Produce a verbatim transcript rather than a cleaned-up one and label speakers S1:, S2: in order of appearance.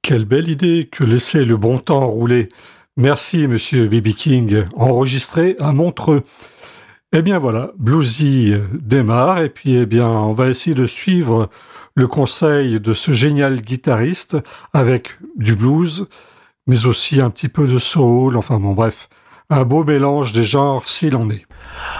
S1: quelle belle idée que laisser le bon temps rouler. Merci, monsieur B B. King, enregistré à Montreux. Eh bien voilà, Bluesy démarre et puis eh bien on va essayer de suivre le conseil de ce génial guitariste avec du blues, mais aussi un petit peu de soul, enfin bon bref, un beau mélange des genres s'il en est.